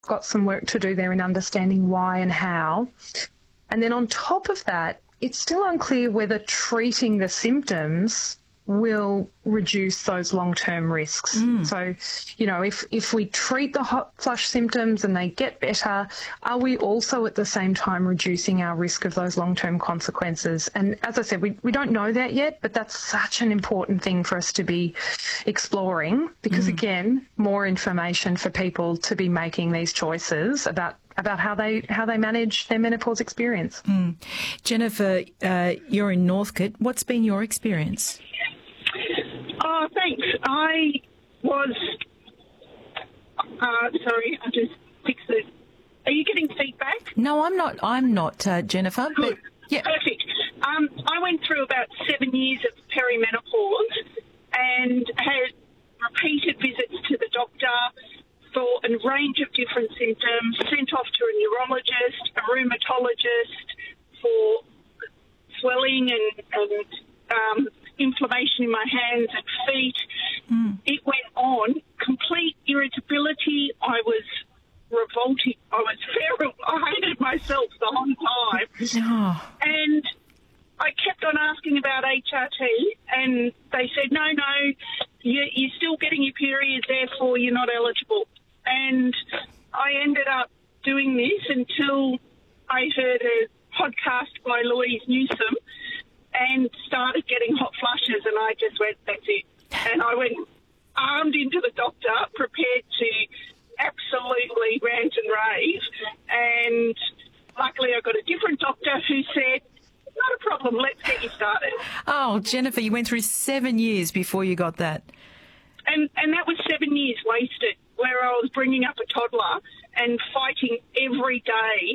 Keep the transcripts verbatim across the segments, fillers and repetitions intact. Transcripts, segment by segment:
got some work to do there in understanding why and how. And then on top of that, it's still unclear whether treating the symptoms will reduce those long-term risks. Mm. So, you know, if, if we treat the hot flush symptoms and they get better, are we also at the same time reducing our risk of those long-term consequences? And as I said, we, we don't know that yet, but that's such an important thing for us to be exploring because, mm. again, more information for people to be making these choices about about how they how they manage their menopause experience. Mm. Jennifer, uh, you're in Northcote. What's been your experience? Oh, thanks. I was, uh, sorry, I just fixed it. Are you getting feedback? No, I'm not, I'm not, uh, Jennifer. Good. But, yeah. Perfect. Um, I went through about seven years of perimenopause and had repeated visits to the doctor for a range of different symptoms, sent off to a neurologist, a rheumatologist for swelling and, and um, inflammation in my hands and feet. Mm. It went on. Complete irritability. I was revolting. I was feral. I hated myself the whole time. Oh. And I kept on asking about H R T, and they said, no, no, you, you're still getting your period, therefore you're not eligible. And I ended up doing this until I heard a podcast by Louise Newsome and started getting hot flushes, and I just went, that's it. And I went armed into the doctor, prepared to absolutely rant and rave, and luckily I got a different doctor who said, not a problem, let's get you started. Oh, Jennifer, you went through seven years before you got that. And and that was seven years wasted, where I was bringing up a toddler and fighting every day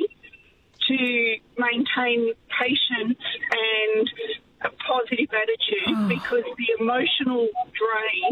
to maintain patience and a positive attitude oh. because the emotional drain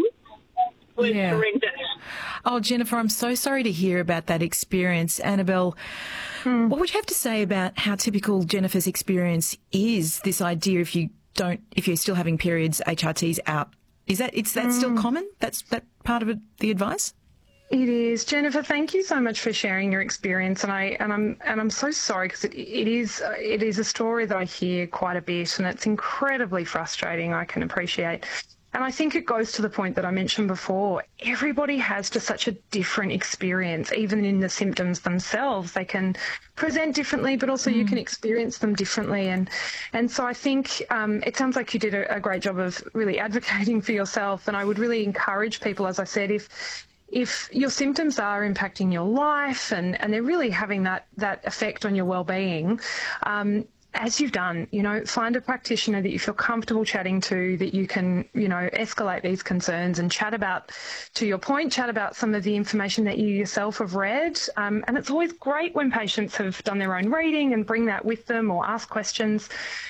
was yeah. horrendous. Oh, Jennifer, I'm so sorry to hear about that experience. Annabelle, hmm. what would you have to say about how typical Jennifer's experience is, this idea if you don't, if you're still having periods, H R T's out? Is that, is that mm. still common? That's that part of it, the advice? It is. Jennifer, thank you so much for sharing your experience, and I and I'm and I'm so sorry because it, it is it is a story that I hear quite a bit, and it's incredibly frustrating. I can appreciate. And I think it goes to the point that I mentioned before. Everybody has just such a different experience, even in the symptoms themselves. They can present differently, but also mm. you can experience them differently. And and so I think um, it sounds like you did a, a great job of really advocating for yourself. And I would really encourage people, as I said, if if your symptoms are impacting your life and, and they're really having that, that effect on your well-being, um, as you've done, you know, find a practitioner that you feel comfortable chatting to, that you can, you know, escalate these concerns and chat about, to your point, chat about some of the information that you yourself have read. Um, and it's always great when patients have done their own reading and bring that with them or ask questions.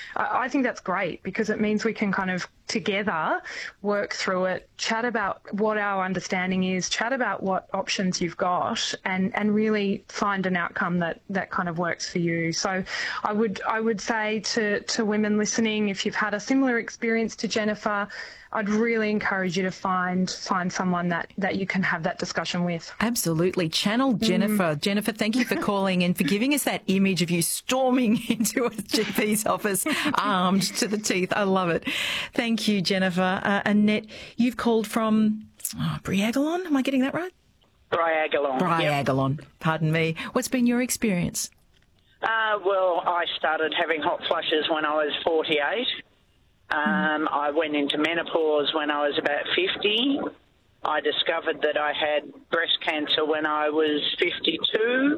I think that's great because it means we can kind of together work through it, chat about what our understanding is, chat about what options you've got, and, and really find an outcome that, that kind of works for you. So I would I would say to, to women listening, if you've had a similar experience to Jennifer, I'd really encourage you to find find someone that, that you can have that discussion with. Absolutely. Channel Jennifer. Mm. Jennifer, thank you for calling and for giving us that image of you storming into a G P's office armed to the teeth. I love it. Thank you, Jennifer. Uh, Annette, you've called from oh, Briagolon. Am I getting that right? Briagolon. Briagolon. Yep. Pardon me. What's been your experience? Uh, well, I started having hot flushes when I was forty-eight. Um, I went into menopause when I was about fifty. I discovered that I had breast cancer when I was fifty-two.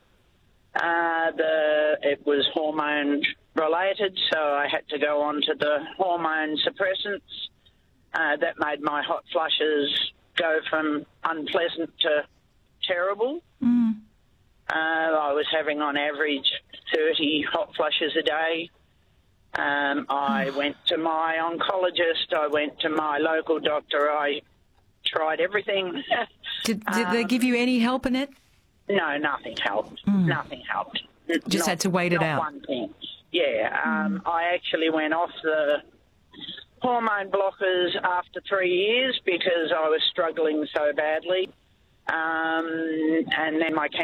Uh, the it was hormone related, so I had to go on to the hormone suppressants. Uh, that made my hot flushes go from unpleasant to terrible. Mm. Uh, I was having on average thirty hot flushes a day. Um, I went to my oncologist. I went to my local doctor. I tried everything. Did, did um, they give you any help, Annette? No, nothing helped. Mm. Nothing helped. Just not, had to wait it not out. One thing. Yeah, um, mm. I actually went off the hormone blockers after three years because I was struggling so badly. Um, and then my cancer